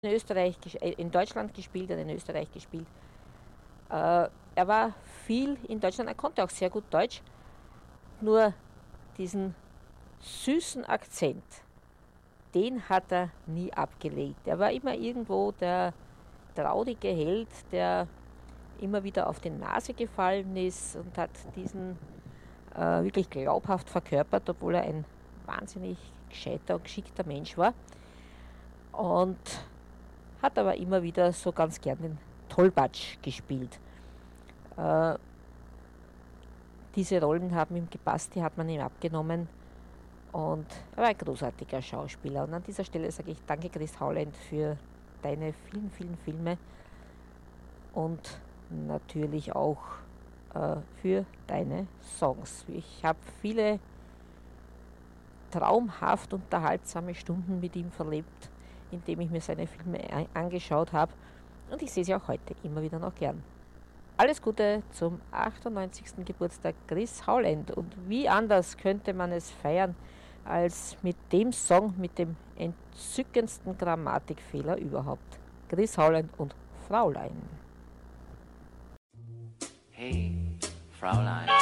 in Deutschland gespielt, hat in Österreich gespielt. Er war viel in Deutschland, er konnte auch sehr gut Deutsch, nur diesen süßen Akzent, den hat er nie abgelegt. Er war immer irgendwo der traurige Held, der immer wieder auf die Nase gefallen ist und hat diesen wirklich glaubhaft verkörpert, obwohl er ein wahnsinnig gescheiter und geschickter Mensch war. Und hat aber immer wieder so ganz gern den Tollpatsch gespielt. Diese Rollen haben ihm gepasst, die hat man ihm abgenommen. Und er war ein großartiger Schauspieler. Und an dieser Stelle sage ich danke, Chris Howland, für deine vielen, vielen Filme und natürlich auch für deine Songs. Ich habe viele traumhaft unterhaltsame Stunden mit ihm verlebt, indem ich mir seine Filme angeschaut habe. Und ich sehe sie auch heute immer wieder noch gern. Alles Gute zum 98. Geburtstag Chris Howland. Und wie anders könnte man es feiern, als mit dem Song mit dem entzückendsten Grammatikfehler überhaupt. Chris Howland und Fraulein. Hey, Fraulein.